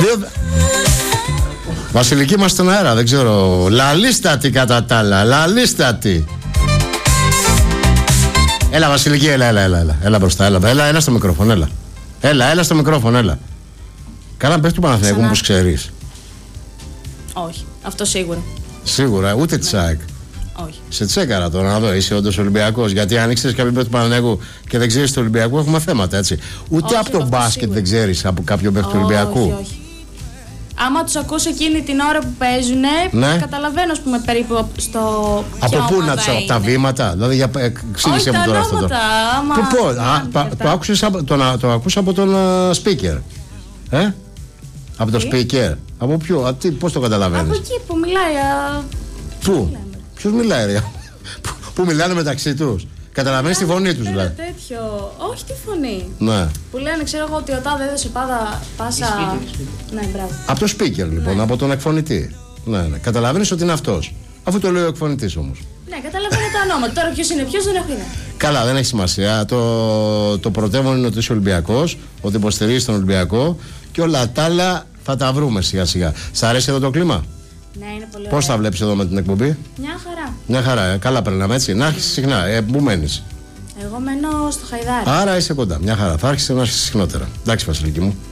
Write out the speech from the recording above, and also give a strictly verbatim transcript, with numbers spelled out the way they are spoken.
Δύο... Βασιλική, είμαστε στον αέρα, δεν ξέρω. Λαλίστατη κατά τα άλλα. Λαλίστατη. Έλα, Βασιλική, έλα, έλα, έλα, έλα, έλα μπροστά, έλα, έλα, έλα στο μικρόφωνο, έλα. Έλα, έλα στο μικρόφωνο, έλα. Καλά, πες του Παναθηναϊκού πως ξέρεις. Όχι, αυτό σίγουρα. Σίγουρα, ούτε τσάκ. Όχι. Σε τσέκαρα τώρα να δω, είσαι όντως Ολυμπιακός. Γιατί αν ήξερες κάποιο παίκτη του Παναθηναϊκού και δεν ξέρεις του Ολυμπιακού, έχουμε θέματα, έτσι. Ούτε όχι, από το μπάσκετ σίγουρα. Δεν ξέρεις από κάποιο παίκτη του Ολυμπιακού. Όχι, όχι. Άμα τους ακούς εκείνη την ώρα που παίζουνε, ναι. Καταλαβαίνω, ας πούμε, περίπου στο. Από πού να τους, από τα βήματα, δηλαδή για εξήγησέ μου τώρα αυτό. Άμα... Πού, πού, α, το, το, άκουσες, το, το ακούς από τον uh, speaker. Ε? Από το speaker. Από ποιο, α, τι, πώς το καταλαβαίνεις. Από εκεί που μιλάει. Α... Πού, ποιος μιλάει ρε. που, που μιλάνε μεταξύ τους. Καταλαβαίνεις τη φωνή τους δηλαδή. Τέτοιο. Όχι τη φωνή. Ναι. Που λένε, ξέρω εγώ, ότι ο τάδε έδωσε πάντα πάσα. Ναι, μπράβο. Από το speaker λοιπόν, ναι. Από τον εκφωνητή. Ναι, ναι. Καταλαβαίνεις ότι είναι αυτός. Αφού το λέει ο εκφωνητής όμως. Ναι, καταλαβαίνω τα ονόματα. Τώρα ποιος είναι, ποιος δεν έχω ιδέα. Καλά, δεν έχει σημασία. Το, το πρωτεύον είναι ότι είσαι Ολυμπιακός, ότι υποστηρίζεις τον Ολυμπιακό και όλα τα άλλα θα τα βρούμε σιγά σιγά. Σ' αρέσει εδώ το κλίμα? Ναι, είναι πολύ. Πώς θα βλέπεις εδώ με την εκπομπή? Μια χαρά. Μια χαρά, ε. Καλά περνάμε έτσι. Να έρχεσαι συχνά. Ε, πού μένεις? Εγώ μένω στο Χαϊδάρι. Άρα είσαι κοντά. Μια χαρά. Θα άρχισε να έρχεσαι συχνότερα. Εντάξει, Βασιλική μου.